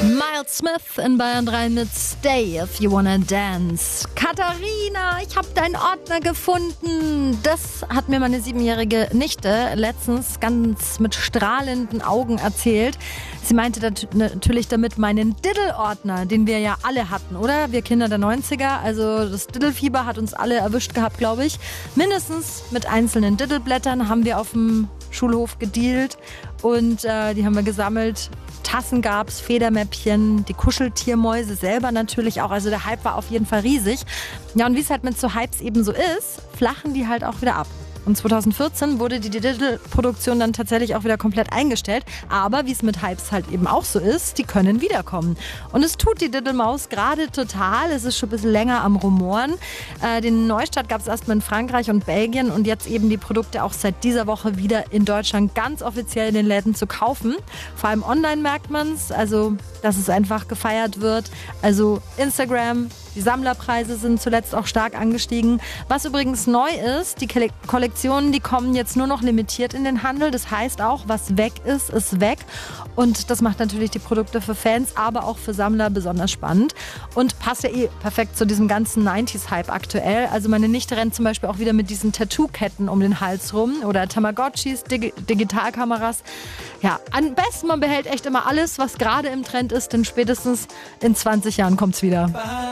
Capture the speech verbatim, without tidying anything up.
Miles Smith in Bayern drei mit Stay If You Wanna Dance. Katharina, ich habe deinen Ordner gefunden. Das hat mir meine siebenjährige Nichte letztens ganz mit strahlenden Augen erzählt. Sie meinte natürlich damit meinen Diddle-Ordner, den wir ja alle hatten, oder? Wir Kinder der neunziger. Also das Diddle-Fieber hat uns alle erwischt gehabt, glaube ich. Mindestens mit einzelnen Diddle-Blättern haben wir auf dem Schulhof gedealt und äh, die haben wir gesammelt. Tassen gab's, Federmäppchen, die Kuscheltiermäuse selber natürlich auch. Also der Hype war auf jeden Fall riesig. Ja, und wie es halt mit so Hypes eben so ist, flachen die halt auch wieder ab. Und zweitausendvierzehn wurde die Diddle-Produktion dann tatsächlich auch wieder komplett eingestellt. Aber wie es mit Hypes halt eben auch so ist, die können wiederkommen. Und es tut die Diddle-Maus gerade total. Es ist schon ein bisschen länger am Rumoren. Äh, den Neustart gab es erstmal in Frankreich und Belgien und jetzt eben die Produkte auch seit dieser Woche wieder in Deutschland ganz offiziell in den Läden zu kaufen. Vor allem online merkt man es, also dass es einfach gefeiert wird. Also Instagram, die Sammlerpreise sind zuletzt auch stark angestiegen. Was übrigens neu ist, die Kollektionen, die kommen jetzt nur noch limitiert in den Handel. Das heißt auch, was weg ist, ist weg. Und das macht natürlich die Produkte für Fans, aber auch für Sammler besonders spannend. Und passt ja eh perfekt zu diesem ganzen neunziger-Hype aktuell. Also meine Nichte rennt zum Beispiel auch wieder mit diesen Tattoo-Ketten um den Hals rum oder Tamagotchis, Dig- Digitalkameras. Ja, am besten, man behält echt immer alles, was gerade im Trend ist, denn spätestens in zwanzig Jahren kommt's wieder.